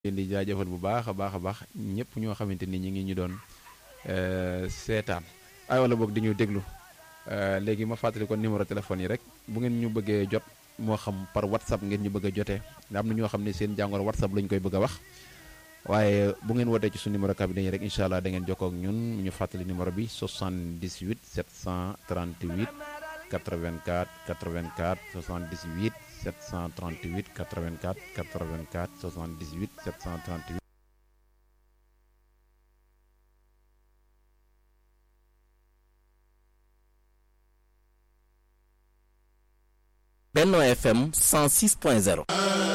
leen di jaajëfal bu baax a baax a baax ñëpp ñoo xamante ni ñi ngi ñu doon seetaan ay wala boog di ñu déglu léegi ma fàttali ko numéro téléphone yi rek bu ngeen ñu bëggee jot moo xam par whatsapp ngeen ñu bëgg a jotee am na ñoo xam ne seen jàngoro whatsapp lañ koy bëgg a wax waaye bu ngeen wootee ci suñu numéro cabinet yi rek incha allah da ngeen jokkoo ak ñun ñu fàttali numéro bi 78 738 84 84 78 738 84 84 78 738. Benno FM 106.0